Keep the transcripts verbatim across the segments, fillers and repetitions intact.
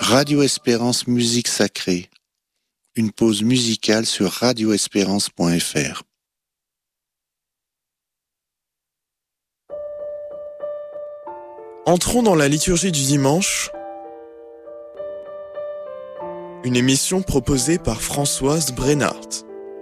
Radio Espérance Musique Sacrée. Une pause musicale sur radio espérance point f r. Entrons dans la liturgie du dimanche, une émission proposée par Françoise Brennart.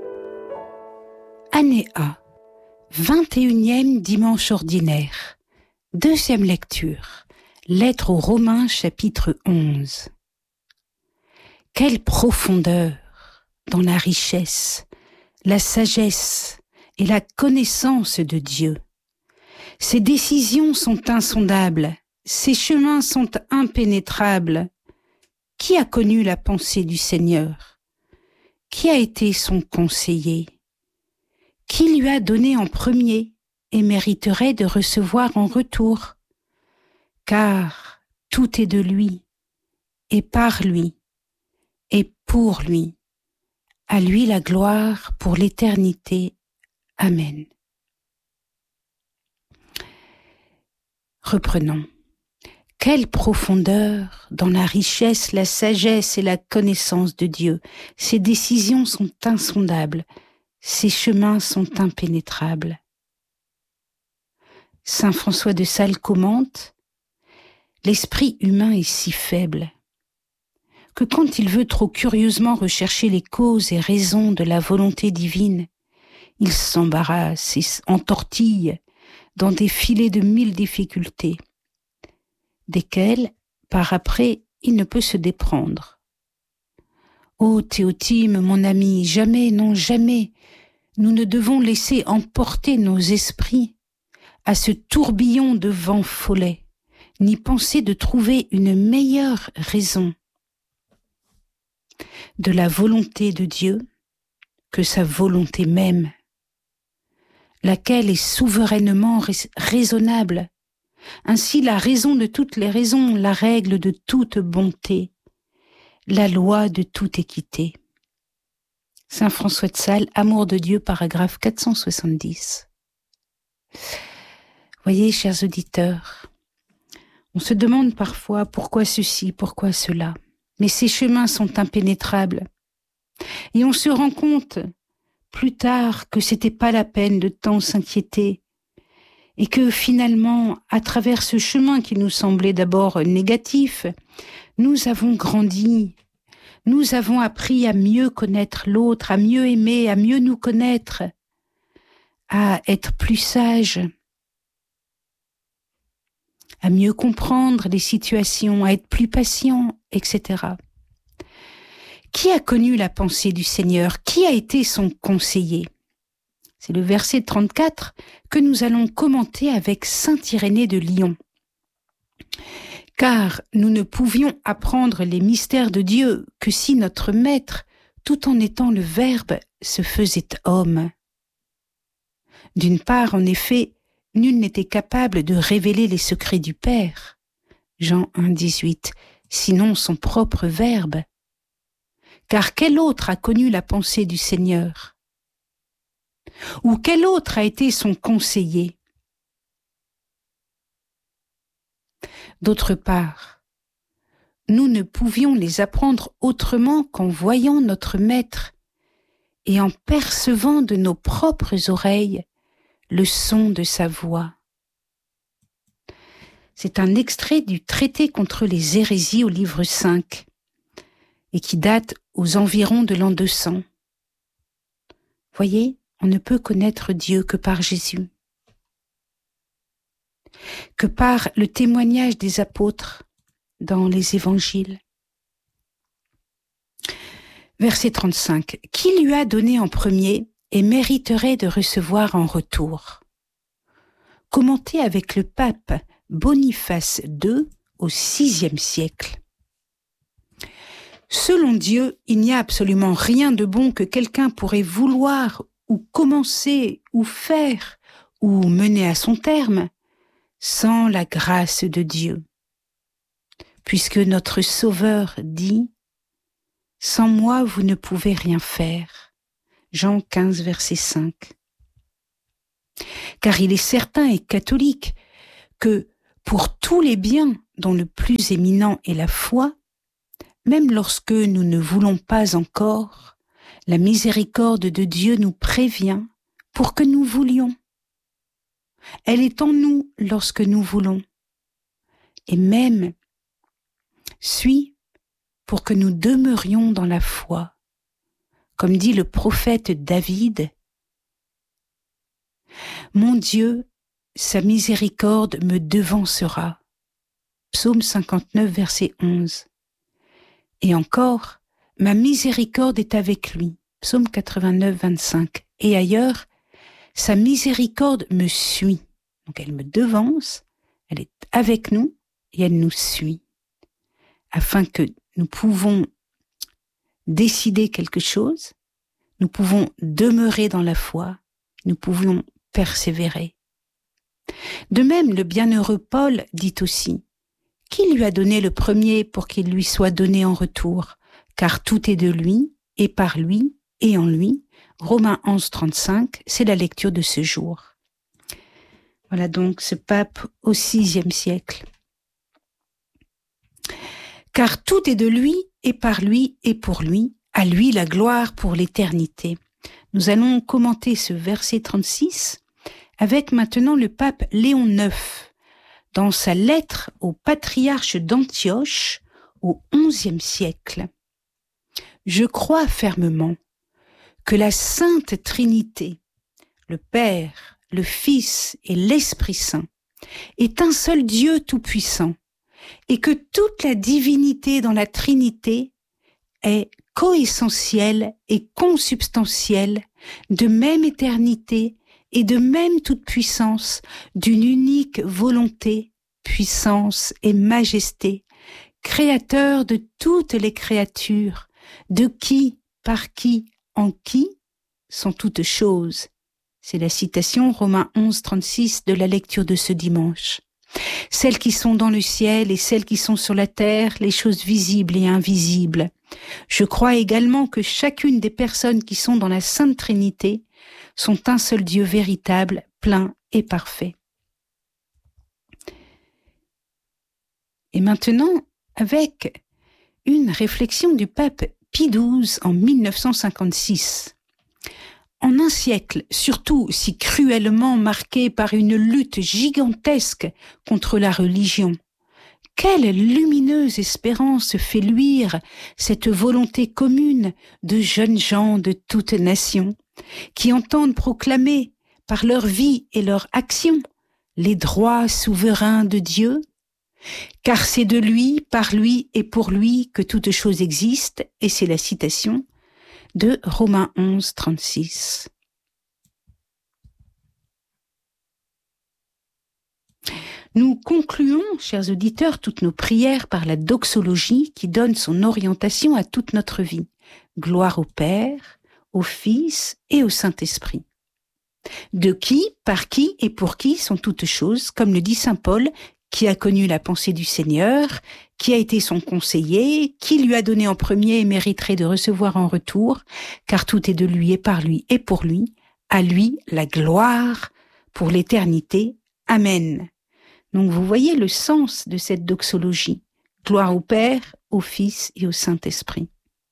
Année A, vingt et unième dimanche ordinaire, deuxième lecture, lettre aux Romains chapitre onze. Quelle profondeur dans la richesse, la sagesse et la connaissance de Dieu. Ses décisions sont insondables, ses chemins sont impénétrables. Qui a connu la pensée du Seigneur? Qui a été son conseiller? Qui lui a donné en premier et mériterait de recevoir en retour? Car tout est de lui, et par lui, et pour lui. À lui la gloire pour l'éternité. Amen. Reprenons. Quelle profondeur dans la richesse, la sagesse et la connaissance de Dieu. Ses décisions sont insondables, ses chemins sont impénétrables. Saint François de Sales commente: l'esprit humain est si faible que quand il veut trop curieusement rechercher les causes et raisons de la volonté divine, il s'embarrasse et entortille dans des filets de mille difficultés, desquelles, par après, il ne peut se déprendre. Ô Théotime, mon ami, jamais, non jamais, nous ne devons laisser emporter nos esprits à ce tourbillon de vent follet, ni penser de trouver une meilleure raison de la volonté de Dieu que sa volonté même, laquelle est souverainement rais- raisonnable. Ainsi la raison de toutes les raisons, la règle de toute bonté, la loi de toute équité. Saint François de Sales, Amour de Dieu, paragraphe quatre cent soixante-dix. Voyez, chers auditeurs, on se demande parfois pourquoi ceci, pourquoi cela, mais ces chemins sont impénétrables. Et on se rend compte plus tard que c'était pas la peine de tant s'inquiéter, et que finalement, à travers ce chemin qui nous semblait d'abord négatif, nous avons grandi, nous avons appris à mieux connaître l'autre, à mieux aimer, à mieux nous connaître, à être plus sages, à mieux comprendre les situations, à être plus patient, et cetera. Qui a connu la pensée du Seigneur? Qui a été son conseiller? C'est le verset trente-quatre que nous allons commenter avec saint Irénée de Lyon. Car nous ne pouvions apprendre les mystères de Dieu que si notre Maître, tout en étant le Verbe, se faisait homme. D'une part, en effet, nul n'était capable de révéler les secrets du Père, Jean un, dix-huit, sinon son propre Verbe. Car quel autre a connu la pensée du Seigneur? Ou quel autre a été son conseiller? D'autre part, nous ne pouvions les apprendre autrement qu'en voyant notre Maître et en percevant de nos propres oreilles le son de sa voix. C'est un extrait du traité contre les hérésies au livre cinq et qui date aux environs de l'an deux cents. Voyez, on ne peut connaître Dieu que par Jésus, que par le témoignage des apôtres dans les évangiles. Verset trente-cinq. Qui lui a donné en premier et mériterait de recevoir en retour? Commenté avec le pape Boniface deux au sixième siècle. Selon Dieu, il n'y a absolument rien de bon que quelqu'un pourrait vouloir ou commencer ou faire ou mener à son terme sans la grâce de Dieu. Puisque notre Sauveur dit « Sans moi, vous ne pouvez rien faire » Jean quinze, verset cinq. Car il est certain et catholique que pour tous les biens dont le plus éminent est la foi, même lorsque nous ne voulons pas encore, la miséricorde de Dieu nous prévient pour que nous voulions. Elle est en nous lorsque nous voulons. Et même suit pour que nous demeurions dans la foi. Comme dit le prophète David, « Mon Dieu, sa miséricorde me devancera. » Psaume cinquante-neuf, verset onze. Et encore, « Ma miséricorde est avec lui. » Psaume quatre-vingt-neuf, vingt-cinq. Et ailleurs, « Sa miséricorde me suit. » Donc elle me devance, elle est avec nous et elle nous suit. Afin que nous pouvons décider quelque chose, nous pouvons demeurer dans la foi, nous pouvons persévérer. De même, le bienheureux Paul dit aussi, « Qui lui a donné le premier pour qu'il lui soit donné en retour? Car tout est de lui, et par lui, et en lui. » Romains onze, trente-cinq, c'est la lecture de ce jour. Voilà donc ce pape au sixième siècle. Car tout est de lui, et par lui, et pour lui, à lui la gloire pour l'éternité. Nous allons commenter ce verset trente-six avec maintenant le pape Léon neuf, dans sa lettre au patriarche d'Antioche au onzième siècle. Je crois fermement que la Sainte Trinité, le Père, le Fils et l'Esprit Saint, est un seul Dieu tout-puissant, et que toute la divinité dans la Trinité est coessentielle et consubstantielle, de même éternité et de même toute-puissance, d'une unique volonté, puissance et majesté, créateur de toutes les créatures, de qui, par qui, en qui sont toutes choses. C'est la citation Romains onze, trente-six de la lecture de ce dimanche. Celles qui sont dans le ciel et celles qui sont sur la terre, les choses visibles et invisibles. Je crois également que chacune des personnes qui sont dans la Sainte Trinité sont un seul Dieu véritable, plein et parfait. Et maintenant, avec une réflexion du pape Pie douze en mille neuf cent cinquante-six. En un siècle, surtout si cruellement marqué par une lutte gigantesque contre la religion, quelle lumineuse espérance fait luire cette volonté commune de jeunes gens de toutes nations qui entendent proclamer par leur vie et leur action les droits souverains de Dieu, car c'est de lui, par lui et pour lui que toute chose existe, et c'est la citation de Romains onze, trente-six. Nous concluons, chers auditeurs, toutes nos prières par la doxologie qui donne son orientation à toute notre vie. Gloire au Père, au Fils et au Saint-Esprit. De qui, par qui et pour qui sont toutes choses, comme le dit saint Paul, qui a connu la pensée du Seigneur, qui a été son conseiller, qui lui a donné en premier et mériterait de recevoir en retour, car tout est de lui et par lui et pour lui, à lui la gloire pour l'éternité. Amen. Donc vous voyez le sens de cette doxologie. Gloire au Père, au Fils et au Saint-Esprit.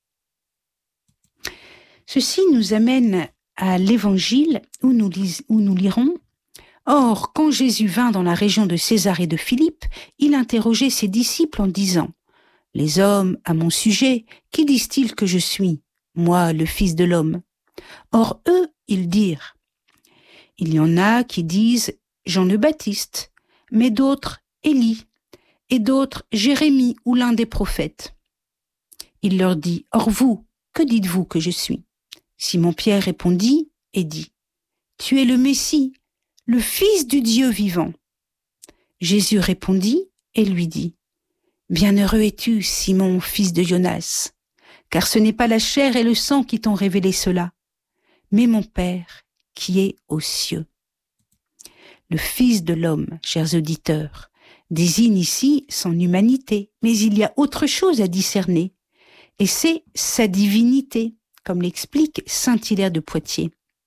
Ceci nous amène à l'Évangile où nous, lis, où nous lirons « Or, quand Jésus vint dans la région de Césarée de Philippe, il interrogeait ses disciples en disant « Les hommes, à mon sujet, qui disent-ils que je suis, moi, le Fils de l'homme ?» Or, eux, ils dirent « Il y en a qui disent Jean le Baptiste, mais d'autres Élie, et d'autres Jérémie ou l'un des prophètes. » Il leur dit « Or vous, que dites-vous que je suis ?» Simon-Pierre répondit et dit « Tu es le Messie, le Fils du Dieu vivant. » Jésus répondit et lui dit « Bienheureux es-tu, Simon, fils de Jonas, car ce n'est pas la chair et le sang qui t'ont révélé cela, mais mon Père qui est aux cieux. » Le Fils de l'homme, chers auditeurs, désigne ici son humanité, mais il y a autre chose à discerner, et c'est sa divinité, comme l'explique saint Hilaire de Poitiers.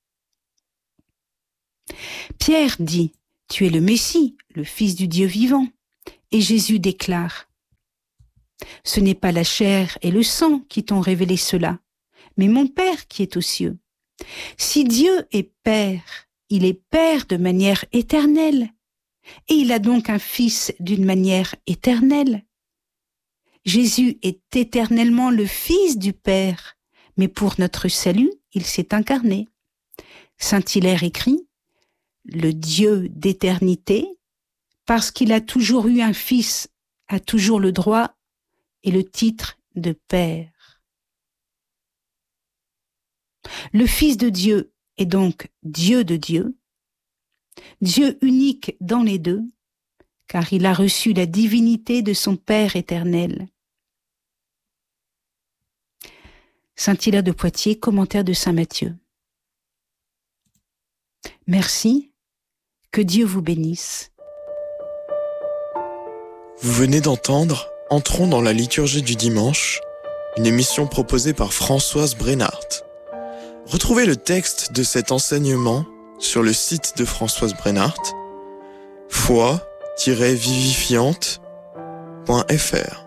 Pierre dit « Tu es le Messie, le Fils du Dieu vivant », et Jésus déclare Ce n'est pas la chair et le sang qui t'ont révélé cela, mais mon Père qui est aux cieux. Si Dieu est Père, il est Père de manière éternelle, et il a donc un Fils d'une manière éternelle. Jésus est éternellement le Fils du Père, mais pour notre salut, il s'est incarné. Saint Hilaire écrit « Le Dieu d'éternité, parce qu'il a toujours eu un Fils, a toujours le droit et le titre de Père. » Le Fils de Dieu est donc Dieu de Dieu, Dieu unique dans les deux, car il a reçu la divinité de son Père éternel. Saint Hilaire de Poitiers, commentaire de Saint Matthieu. Merci, que Dieu vous bénisse. Vous venez d'entendre Entrons dans la liturgie du dimanche, une émission proposée par Françoise Brenhardt. Retrouvez le texte de cet enseignement sur le site de Françoise Brenhardt, foi tiret vivifiante point f r.